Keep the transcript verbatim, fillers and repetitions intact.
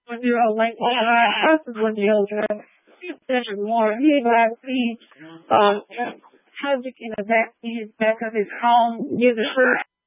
one-year-old like that. I was one-year-old. He's such a moron. He like he um. How you can back in his back of his home near the first